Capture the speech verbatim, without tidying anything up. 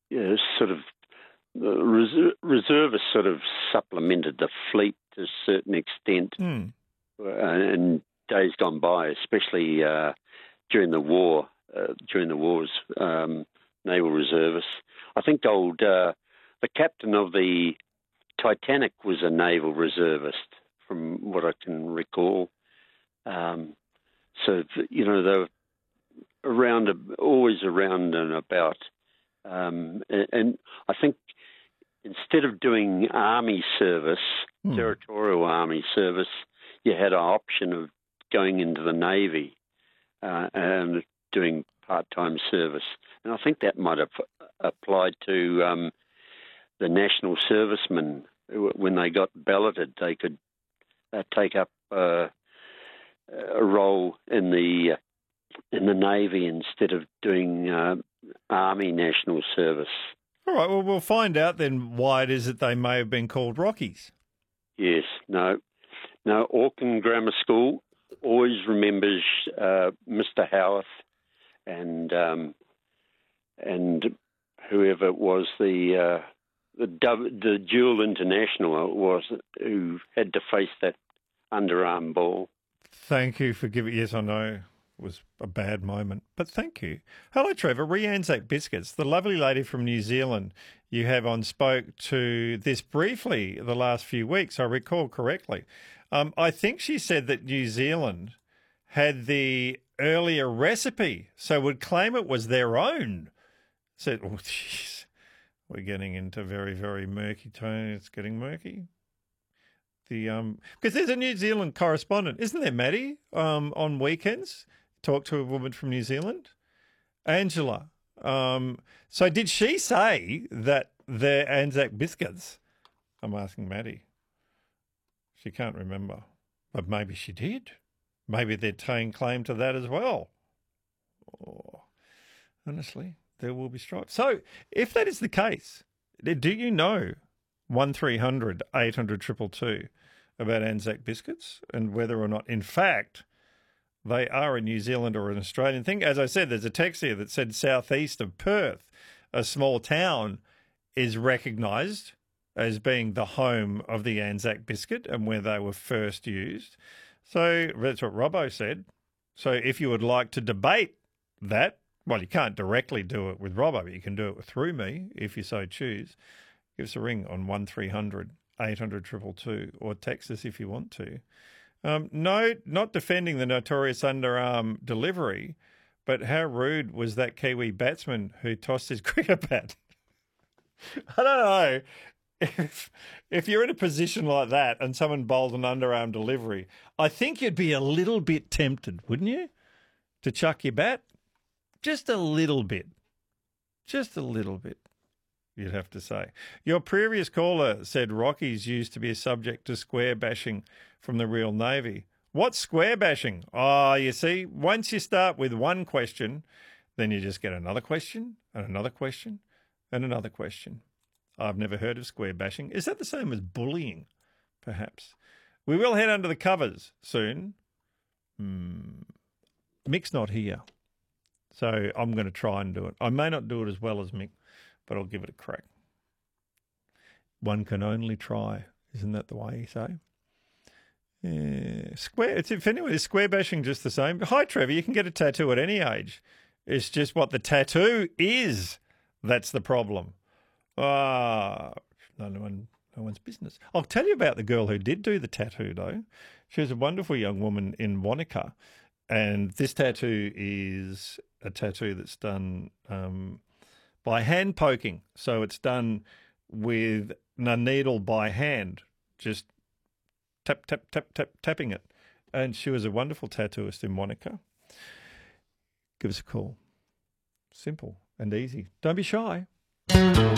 you know, sort of the reser- reservists sort of supplemented the fleet to a certain extent Mm. uh, in days gone by, especially uh, during the war. Uh, during the wars, um, naval reservists. I think old uh, the captain of the Titanic was a naval reservist, from what I can recall. Um, so you know they were around, always around and about. Um, and, and I think instead of doing army service, Hmm. territorial army service, you had an option of going into the Navy uh, and doing part-time service. And I think that might have applied to um, the national servicemen. When they got balloted, they could uh, take up uh, a role in the in the Navy instead of doing uh, Army national service. All right, well, we'll find out then why it is that they may have been called Rockies. Yes, no. No, Auckland Grammar School always remembers uh, Mister Howarth and um, and whoever it was, the uh, the, the dual international it was who had to face that underarm ball. Thank you for giving. Yes, I know it was a bad moment, but thank you. Hello, Trevor. Re Anzac Biscuits, the lovely lady from New Zealand you have on, spoke to this briefly the last few weeks, I recall correctly. Um, I think she said that New Zealand had the earlier recipe, so would claim it was their own. Said, oh, jeez, we're getting into very, very murky tone. It's getting murky. The um, because there's a New Zealand correspondent, isn't there, Maddie? Um, on weekends, talk to a woman from New Zealand, Angela. Um, so did she say that they're Anzac biscuits? I'm asking Maddie. She can't remember, but maybe she did. Maybe they're taking claim to that as well. Oh, honestly, there will be strife. So if that is the case, do you know one three hundred eight hundred two two two about Anzac biscuits and whether or not, in fact, they are a New Zealand or an Australian thing? As I said, there's a text here that said southeast of Perth, a small town, is recognised as being the home of the Anzac biscuit and where they were first used. So that's what Robbo said. So if you would like to debate that, well, you can't directly do it with Robbo, but you can do it through me if you so choose. Give us a ring on one three hundred eight hundred two two two or text us if you want to. Um, no, not defending the notorious underarm delivery, but how rude was that Kiwi batsman who tossed his cricket bat? I don't know. If, if you're in a position like that and someone bowls an underarm delivery, I think you'd be a little bit tempted, wouldn't you, to chuck your bat? Just a little bit. Just a little bit, you'd have to say. Your previous caller said Rockies used to be a subject to square bashing from the real Navy. What's square bashing? Oh, you see, once you start with one question, then you just get another question and another question and another question. I've never heard of square bashing. Is that the same as bullying, perhaps? We will head under the covers soon. Hmm. Mick's not here, so I'm going to try and do it. I may not do it as well as Mick, but I'll give it a crack. One can only try. Isn't that the way you say? Yeah. Square. It's, if anyone is square bashing just the same. Hi, Trevor. You can get a tattoo at any age. It's just what the tattoo is. That's the problem. Ah, no one, no one's business. I'll tell you about the girl who did do the tattoo, though. She was a wonderful young woman in Wanaka, and this tattoo is a tattoo that's done um, by hand poking. So it's done with a needle by hand, just tap, tap, tap, tap, tapping it. And she was a wonderful tattooist in Wanaka. Give us a call. Simple and easy. Don't be shy.